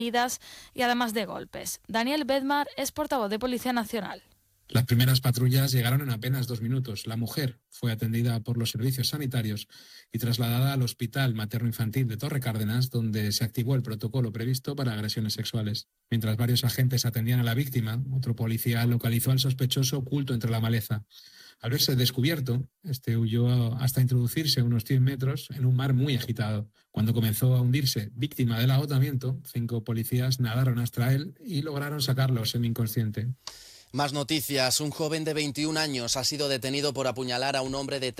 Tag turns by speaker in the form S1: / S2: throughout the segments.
S1: y además de golpes. Daniel Bedmar es portavoz de Policía Nacional.
S2: Las primeras patrullas llegaron en apenas 2 minutos. La mujer fue atendida por los servicios sanitarios y trasladada al Hospital Materno-Infantil de Torre Cárdenas, donde se activó el protocolo previsto para agresiones sexuales. Mientras varios agentes atendían a la víctima, otro policía localizó al sospechoso oculto entre la maleza. Al verse descubierto, este huyó hasta introducirse unos 100 metros en un mar muy agitado. Cuando comenzó a hundirse, víctima del agotamiento, 5 policías nadaron hasta él y lograron sacarlo semi-inconsciente.
S3: Más noticias. Un joven de 21 años ha sido detenido por apuñalar a un hombre de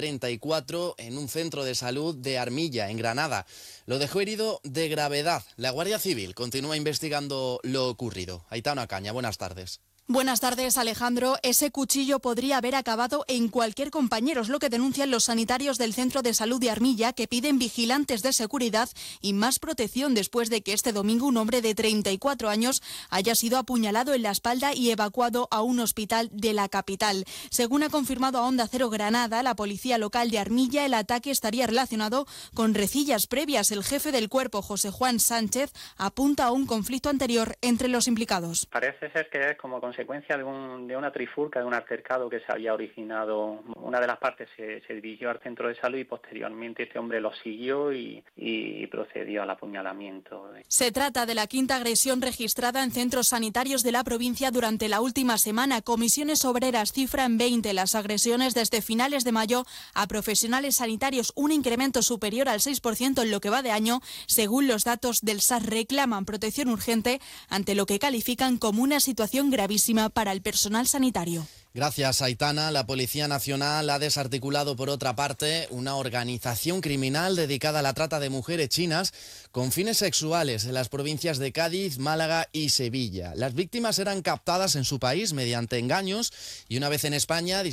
S3: 34 en un centro de salud de Armilla, en Granada. Lo dejó herido de gravedad. La Guardia Civil continúa investigando lo ocurrido. Aitana Caña, buenas tardes.
S4: Buenas tardes, Alejandro. Ese cuchillo podría haber acabado en cualquier compañero, es lo que denuncian los sanitarios del Centro de Salud de Armilla, que piden vigilantes de seguridad y más protección después de que este domingo un hombre de 34 años haya sido apuñalado en la espalda y evacuado a un hospital de la capital. Según ha confirmado a Onda Cero Granada, la policía local de Armilla, el ataque estaría relacionado con rencillas previas. El jefe del cuerpo, José Juan Sánchez, apunta a un conflicto anterior entre los implicados.
S5: Parece ser que es como consecuencia de una trifulca, de un altercado que se había originado. Una de las partes se dirigió al centro de salud y posteriormente este hombre lo siguió y procedió al apuñalamiento.
S4: Se trata de la quinta agresión registrada en centros sanitarios de la provincia durante la última semana. Comisiones Obreras cifra en 20 las agresiones desde finales de mayo a profesionales sanitarios, un incremento superior al 6% en lo que va de año. Según los datos del SAR, reclaman protección urgente ante lo que califican como una situación gravísima para el personal sanitario.
S3: Gracias, Aitana. La Policía Nacional ha desarticulado, por otra parte, una organización criminal dedicada a la trata de mujeres chinas con fines sexuales en las provincias de Cádiz, Málaga y Sevilla. Las víctimas eran captadas en su país mediante engaños y una vez en España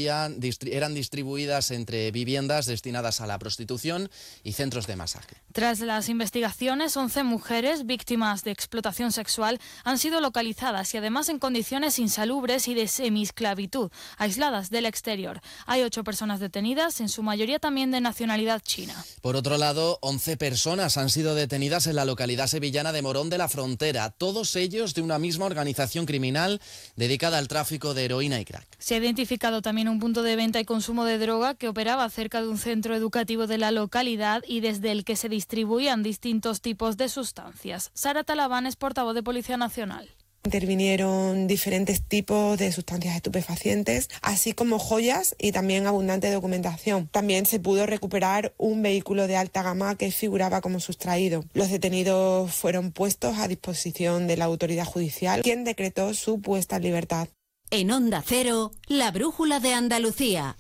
S3: eran distribuidas entre viviendas destinadas a la prostitución y centros de masaje.
S1: Tras las investigaciones, 11 mujeres víctimas de explotación sexual han sido localizadas y además en condiciones insalubres y de semiesclavitud, aisladas del exterior. Hay 8 personas detenidas, en su mayoría también de nacionalidad china.
S3: Por otro lado, 11 personas han sido detenidas en la localidad sevillana de Morón de la Frontera, todos ellos de una misma organización criminal dedicada al tráfico de heroína y crack.
S1: Se ha identificado también un punto de venta y consumo de droga que operaba cerca de un centro educativo de la localidad y desde el que se distribuían distintos tipos de sustancias. Sara Talabán es portavoz de Policía Nacional.
S6: Intervinieron diferentes tipos de sustancias estupefacientes, así como joyas y también abundante documentación. También se pudo recuperar un vehículo de alta gama que figuraba como sustraído. Los detenidos fueron puestos a disposición de la autoridad judicial, quien decretó su puesta en libertad.
S7: En Onda Cero, la brújula de Andalucía.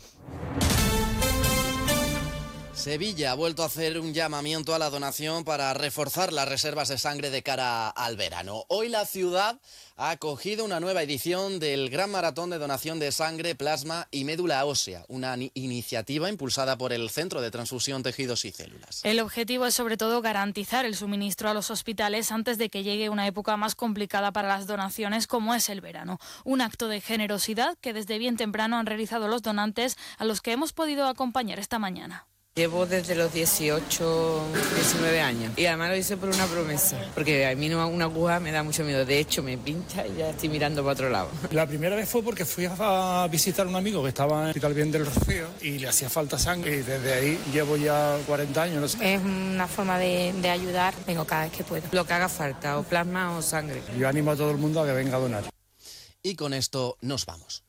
S3: Sevilla ha vuelto a hacer un llamamiento a la donación para reforzar las reservas de sangre de cara al verano. Hoy la ciudad ha acogido una nueva edición del Gran Maratón de Donación de Sangre, Plasma y Médula Ósea, una iniciativa impulsada por el Centro de Transfusión Tejidos y Células.
S1: El objetivo es sobre todo garantizar el suministro a los hospitales antes de que llegue una época más complicada para las donaciones como es el verano. Un acto de generosidad que desde bien temprano han realizado los donantes a los que hemos podido acompañar esta mañana.
S8: Llevo desde los 18, 19 años y además lo hice por una promesa, porque a mí una aguja me da mucho miedo, de hecho me pincha y ya estoy mirando para otro lado.
S9: La primera vez fue porque fui a visitar a un amigo que estaba en el Hospital Bien del Rocío y le hacía falta sangre y desde ahí llevo ya 40 años. No sé.
S10: Es una forma de ayudar, vengo cada vez que puedo.
S8: Lo que haga falta, o plasma o sangre.
S9: Yo animo a todo el mundo a que venga a donar.
S3: Y con esto nos vamos.